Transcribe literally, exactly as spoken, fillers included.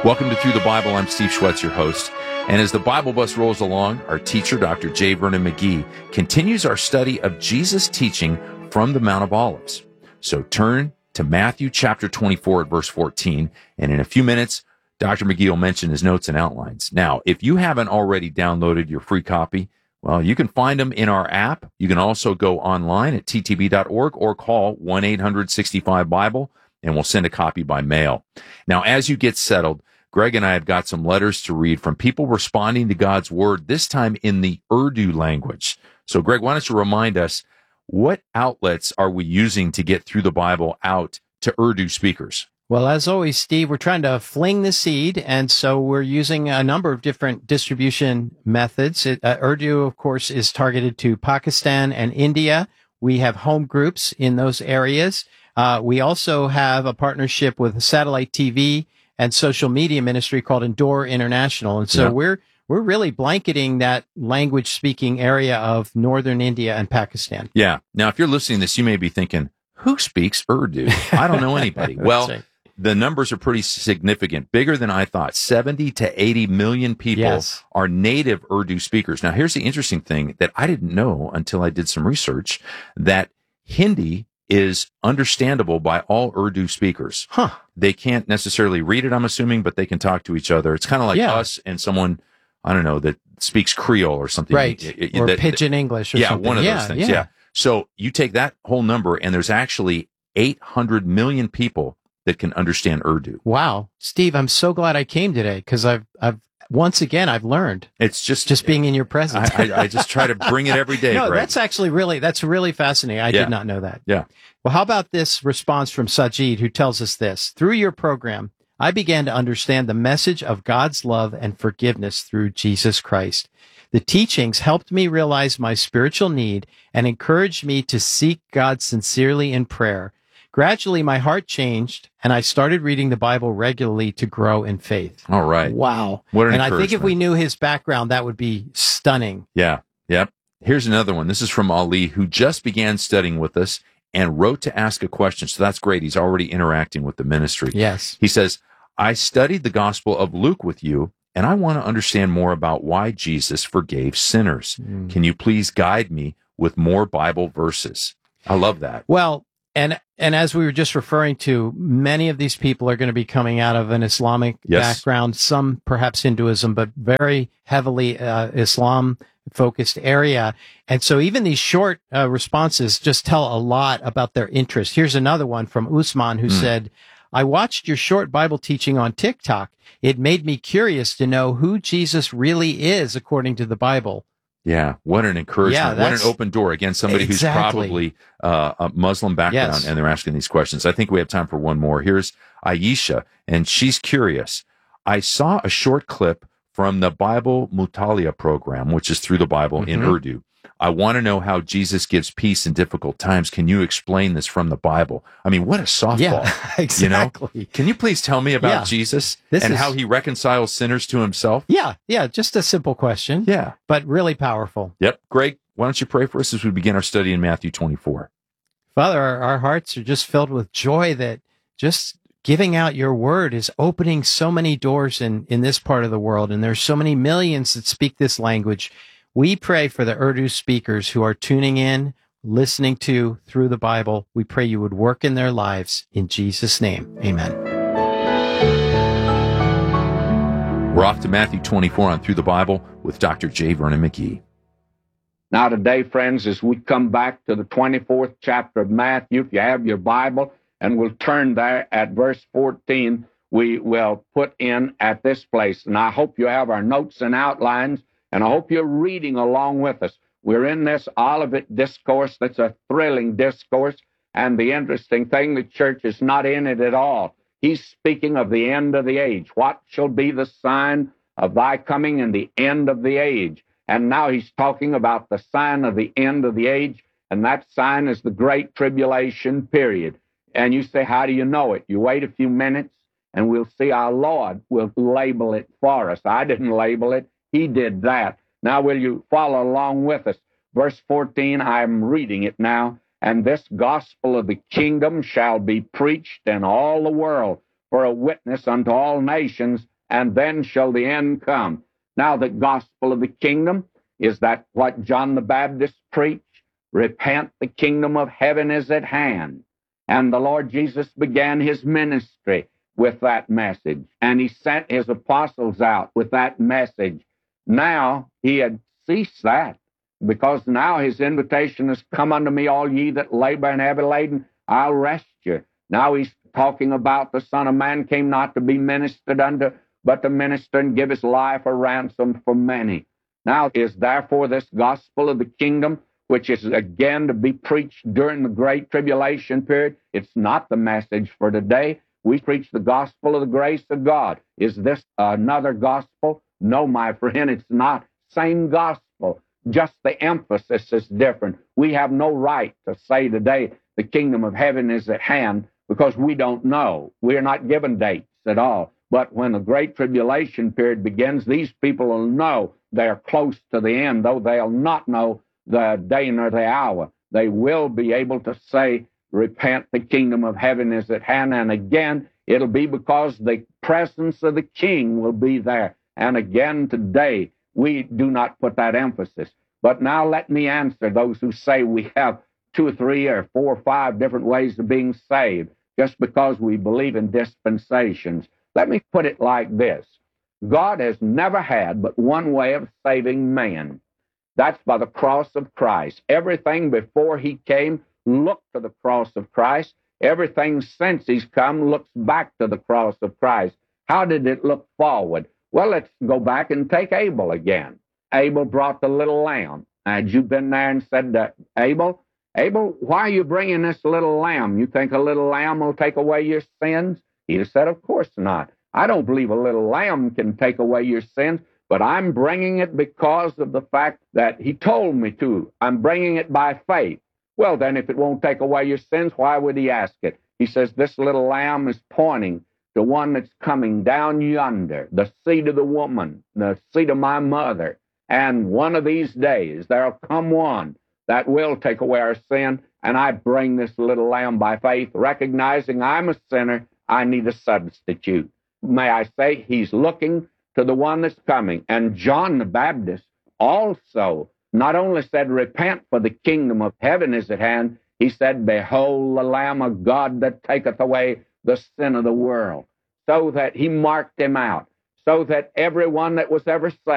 Welcome to Through the Bible. I'm Steve Schwetz, your host. And as the Bible bus rolls along, our teacher, Doctor J. Vernon McGee, continues our study of Jesus' teaching from the Mount of Olives. So turn to Matthew chapter twenty-four at verse fourteen, and in a few minutes, Doctor McGee will mention his notes and outlines. Now, if you haven't already downloaded your free copy, well, you can find them in our app. You can also go online at t t b dot org or call one eight hundred sixty-five Bible, and we'll send a copy by mail. Now, as you get settled, Greg and I have got some letters to read from people responding to God's Word, this time in the Urdu language. So, Greg, why don't you remind us, what outlets are we using to get Through the Bible out to Urdu speakers? Well, as always, Steve, we're trying to fling the seed, and so we're using a number of different distribution methods. It, uh, Urdu, of course, is targeted to Pakistan and India. We have home groups in those areas. Uh, we also have a partnership with satellite T V and social media ministry called Endure International. And so yeah. we're we're really blanketing that language-speaking area of northern India and Pakistan. Yeah. Now, if you're listening to this, you may be thinking, who speaks Urdu? I don't know anybody. Well, right. The numbers are pretty significant, bigger than I thought. seventy to eighty million people yes. are native Urdu speakers. Now, here's the interesting thing that I didn't know until I did some research, that Hindi is understandable by all Urdu speakers. Huh. They can't necessarily read it, I'm assuming, but they can talk to each other. It's kind of like yeah. us and someone, I don't know, that speaks Creole or something. Right. It, it, or that, Pidgin English or yeah, something. one of yeah, those things. Yeah. yeah. So you take that whole number, and there's actually eight hundred million people that can understand Urdu. Wow. Steve, I'm so glad I came today, because I've, I've, once again, I've learned. It's just just being in your presence. I, I, I just try to bring it every day. No, Greg. That's actually really, that's really fascinating. I yeah. did not know that. Yeah. Well, how about this response from Sajid, who tells us this? Through your program, I began to understand the message of God's love and forgiveness through Jesus Christ. The teachings helped me realize my spiritual need and encouraged me to seek God sincerely in prayer. Gradually, my heart changed, and I started reading the Bible regularly to grow in faith. All right. Wow. What an And I think if encouragement. we knew his background, that would be stunning. Yeah. Yep. Here's another one. This is from Ali, who just began studying with us and wrote to ask a question. So that's great. He's already interacting with the ministry. Yes. He says, I studied the Gospel of Luke with you, and I want to understand more about why Jesus forgave sinners. Mm. Can you please guide me with more Bible verses? I love that. Well, And and as we were just referring to, many of these people are going to be coming out of an Islamic yes. background, some perhaps Hinduism, but very heavily uh, Islam-focused area. And so even these short uh, responses just tell a lot about their interest. Here's another one from Usman, who mm. said, I watched your short Bible teaching on TikTok. It made me curious to know who Jesus really is according to the Bible. Yeah, what an encouragement. Yeah, what an open door. Again, somebody exactly. who's probably uh, a Muslim background, yes. and they're asking these questions. I think we have time for one more. Here's Aisha, and she's curious. I saw a short clip from the Bible Mutalia program, which is Through the Bible mm-hmm. in Urdu. I want to know how Jesus gives peace in difficult times. Can you explain this from the Bible? I mean, what a softball. Yeah, exactly. You know? Can you please tell me about yeah. Jesus this and is... how he reconciles sinners to himself? Yeah, yeah, just a simple question. Yeah. But really powerful. Yep. Greg, why don't you pray for us as we begin our study in Matthew twenty-four? Father, our, our hearts are just filled with joy that just giving out your word is opening so many doors in, in this part of the world, and there's so many millions that speak this language. We pray for the Urdu speakers who are tuning in, listening to Through the Bible. We pray you would work in their lives. In Jesus' name, amen. We're off to Matthew twenty-four on Through the Bible with Doctor J. Vernon McGee. Now today, friends, as we come back to the twenty-fourth chapter of Matthew, if you have your Bible, and we'll turn there at verse fourteen, we will put in at this place. And I hope you have our notes and outlines, and I hope you're reading along with us. We're in this Olivet discourse that's a thrilling discourse, and the interesting thing, the church is not in it at all. He's speaking of the end of the age. What shall be the sign of thy coming and the end of the age? And now he's talking about the sign of the end of the age, and that sign is the Great Tribulation period. And you say, how do you know it? You wait a few minutes, and we'll see our Lord will label it for us. I didn't label it. He did that. Now, will you follow along with us? Verse fourteen, I'm reading it now. And this gospel of the kingdom shall be preached in all the world for a witness unto all nations, and then shall the end come. Now, the gospel of the kingdom is that what John the Baptist preached. Repent, the kingdom of heaven is at hand. And the Lord Jesus began his ministry with that message, and he sent his apostles out with that message. Now he had ceased that, because now his invitation is, come unto me, all ye that labor and heavy laden, I'll rest you. Now he's talking about the Son of Man came not to be ministered unto, but to minister and give his life a ransom for many. Now is therefore this gospel of the kingdom, which is again to be preached during the Great Tribulation period. It's not the message for today. We preach the gospel of the grace of God. Is this another gospel? No, my friend, it's not. Same gospel. Just the emphasis is different. We have no right to say today the kingdom of heaven is at hand, because we don't know. We're not given dates at all. But when the Great Tribulation period begins, these people will know they're close to the end, though they'll not know the day nor the hour. They will be able to say, repent, the kingdom of heaven is at hand. And again, it'll be because the presence of the King will be there. And again, today, we do not put that emphasis. But now let me answer those who say we have two or three or four or five different ways of being saved just because we believe in dispensations. Let me put it like this. God has never had but one way of saving man. That's by the cross of Christ. Everything before he came looked to the cross of Christ. Everything since he's come looks back to the cross of Christ. How did it look forward? Well, let's go back and take Abel again. Abel brought the little lamb. Had you been there and said to Abel, Abel, why are you bringing this little lamb? You think a little lamb will take away your sins? He'd have said, of course not. I don't believe a little lamb can take away your sins, but I'm bringing it because of the fact that he told me to. I'm bringing it by faith. Well, then, if it won't take away your sins, why would he ask it? He says, this little lamb is pointing to one that's coming down yonder, the seed of the woman, the seed of my mother. And one of these days, there'll come one that will take away our sin, and I bring this little lamb by faith, recognizing I'm a sinner, I need a substitute. May I say, he's looking to the one that's coming. And John the Baptist also not only said, repent, for the kingdom of heaven is at hand, he said, behold the Lamb of God that taketh away the sin of the world. So that he marked him out, so that everyone that was ever saved